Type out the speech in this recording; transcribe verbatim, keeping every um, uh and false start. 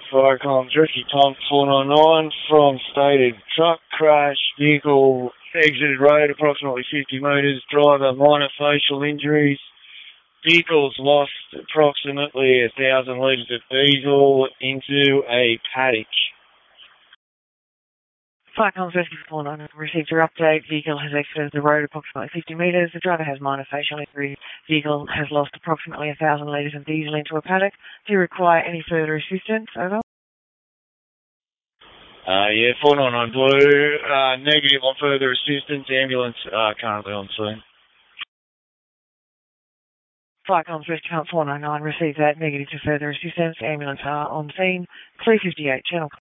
Firecoms Rescue Time four nine nine from stated truck crash, vehicle exited road approximately fifty metres, driver minor facial injuries, vehicles lost approximately one thousand litres of diesel into a paddock. Firecoms Rescue four nine nine received your update. Vehicle has exited the road approximately fifty metres. The driver has minor facial injuries. Vehicle has lost approximately one thousand litres of diesel into a paddock. Do you require any further assistance? Over. Uh, yeah, four nine nine Blue, uh, negative on further assistance. Ambulance uh, currently on scene. Firecoms Rescue four nine nine received that. Negative to further assistance. Ambulance are on scene. three fifty-eight channel.